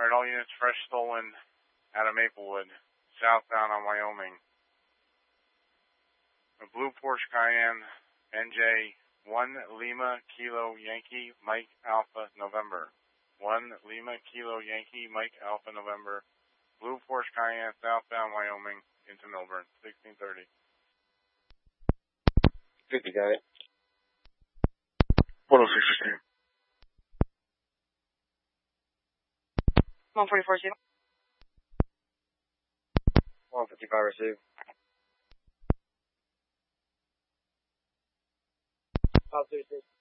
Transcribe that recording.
Alright, all units fresh stolen out of Maplewood, southbound on Wyoming. A blue Porsche Cayenne, NJ 1 Lima Kilo Yankee Mike Alpha November. 1 Lima Kilo Yankee Mike Alpha November. Blue Porsche Cayenne, southbound Wyoming, into Milburn, 1630. 50, got it. 106, receive. 144, receive. 155, receive. Top 36.